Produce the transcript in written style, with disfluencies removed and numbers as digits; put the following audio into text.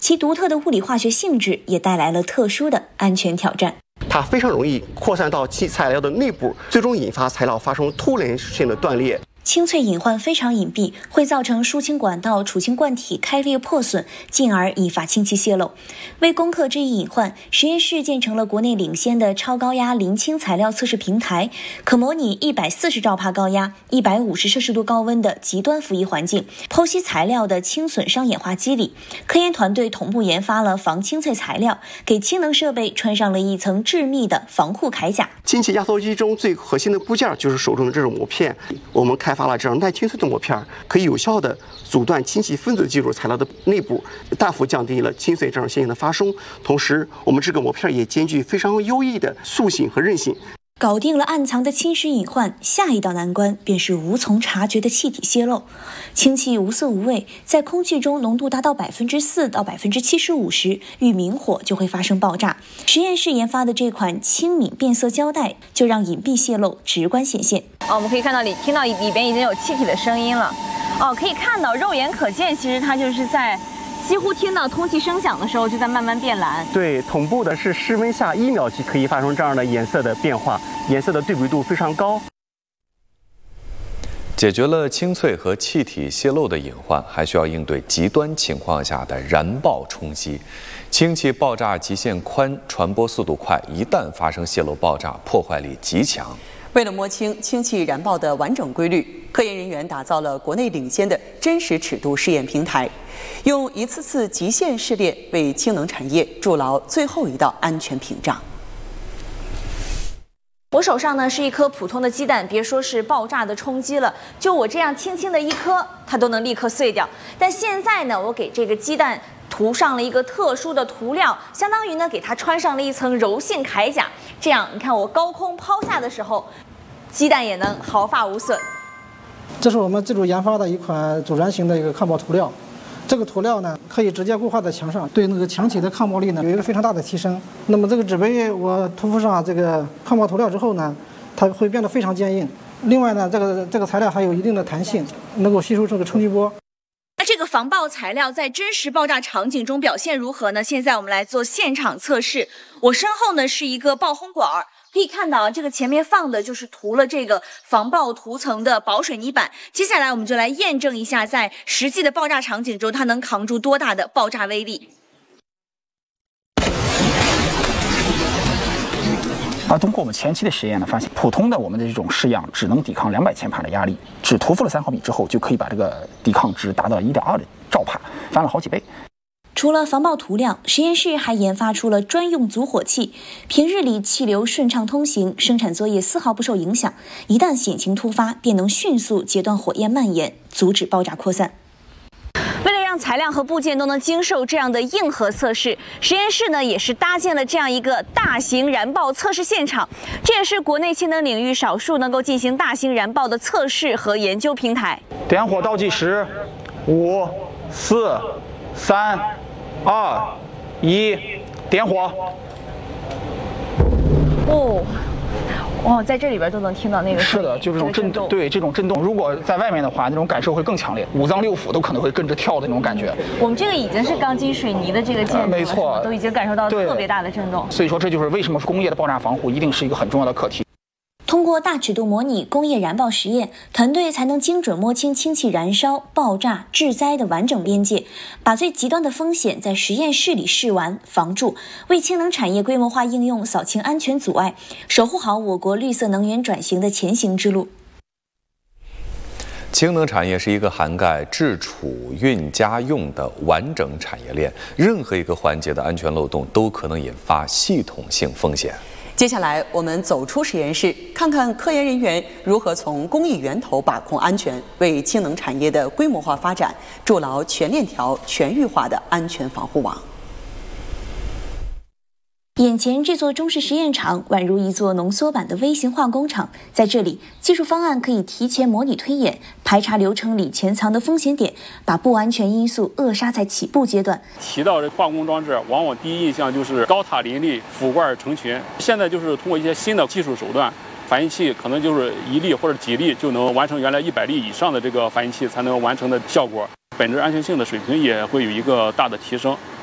其独特的物理化学性质也带来了特殊的安全挑战。 它非常容易扩散到其材料的内部，最终引发材料发生突然性的断裂。 清淬隐患非常隐蔽，会造成输氢管道、储氢罐体开裂破损，进而引发氢气泄漏。为攻克这一隐患，实验室建成了国内领先的超高压磷氢材料测试平台，可模拟140兆帕高压、150摄氏度高温的极端服役环境，剖析材料的氢损伤演化机理。科研团队同步研发了防清淬材料，给氢能设备穿上了一层致密的防护铠甲。 氢气压缩机中最核心的部件就是手中的这种膜片，我们开发了这种耐清淬的膜片，可以有效的阻断氢气分子进入材料的内部，大幅降低了清淬这种现象的发生。同时，我们这个膜片也兼具非常优异的塑性和韧性。 搞定了暗藏的侵蚀隐患，下一道难关便是无从察觉的气体泄漏。氢气无色无味，在空气中浓度达到4%到75%时，遇明火就会发生爆炸。实验室研发的这款轻敏变色胶带，就让隐蔽泄漏直观显现。 我们可以看到听到里边已经有气体的声音了。可以看到肉眼可见，其实它就是在几乎听到通气声响的时候，就在慢慢变蓝。 对，同步的是室温下1秒即可以发生这样的颜色的变化，颜色的对比度非常高。 解决了清淬和气体泄漏的隐患，还需要应对极端情况下的燃爆冲击。氢气爆炸极限宽，传播速度快，一旦发生泄漏爆炸，破坏力极强。 为了摸清氢气燃爆的完整规律，科研人员打造了国内领先的真实尺度试验平台，用一次次极限试炼为氢能产业筑牢最后一道安全屏障。 我手上呢是一颗普通的鸡蛋，别说是爆炸的冲击了，就我这样轻轻的一颗，它都能立刻碎掉。但现在呢，我给这个鸡蛋涂上了一个特殊的涂料，相当于呢给它穿上了一层柔性铠甲，这样你看我高空抛下的时候，鸡蛋也能毫发无损。 这是我们自主研发的一款阻燃型的一个抗爆涂料。这个涂料呢，可以直接固化在墙上，对那个墙体的抗爆力呢有一个非常大的提升。那么这个纸杯我涂敷上这个抗爆涂料之后呢，它会变得非常坚硬。另外呢，这个材料还有一定的弹性，能够吸收这个冲击波。 那这个防爆材料在真实爆炸场景中表现如何呢？现在我们来做现场测试。我身后呢是一个爆轰管，可以看到这个前面放的就是涂了这个防爆涂层的薄水泥板。接下来我们就来验证一下，在实际的爆炸场景中，它能扛住多大的爆炸威力。 通过我们前期的实验呢，发现普通的我们的这种式样只能抵抗200千帕的压力，只涂敷了3毫米之后，就可以把这个抵抗值达到1.2的兆帕，翻了好几倍。 除了防爆涂料，实验室还研发出了专用阻火器，平日里气流顺畅通行，生产作业丝毫不受影响，一旦险情突发，便能迅速截断火焰蔓延，阻止爆炸扩散。 为了让材料和部件都能经受这样的硬核测试，实验室呢也是搭建了这样一个大型燃爆测试现场，这也是国内氢能领域少数能够进行大型燃爆的测试和研究平台。 点火倒计时，5、4、3、2、1，点火。 在这里边都能听到那个声音。 是的，就是这种震动，对这种震动，如果在外面的话，那种感受会更强烈，五脏六腑都可能会跟着跳的那种感觉。 我们这个已经是钢筋水泥的这个建筑了， 没错， 都已经感受到特别大的震动。 所以说，这就是为什么工业的爆炸防护一定是一个很重要的课题。 通过大尺度模拟工业燃爆实验，团队才能精准摸清氢气燃烧、爆炸、致灾的完整边界，把最极端的风险在实验室里试完、防住，为氢能产业规模化应用扫清安全阻碍，守护好我国绿色能源转型的前行之路。 氢能产业是一个涵盖制储、运、家用的完整产业链，任何一个环节的安全漏洞都可能引发系统性风险。 接下来，我们走出实验室，看看科研人员如何从工艺源头把控安全，为氢能产业的规模化发展筑牢全链条、全域化的安全防护网。 眼前这座中式实验场宛如一座浓缩版的微型化工厂，在这里，技术方案可以提前模拟推演，排查流程里潜藏的风险点，把不安全因素扼杀在起步阶段。 提到这化工装置，往往第一印象就是高塔林立、腐罐成群。现在就是通过一些新的技术手段，反应器可能就是1粒或者几粒就能完成原来100粒以上的这个反应器才能完成的效果，本质安全性的水平也会有一个大的提升。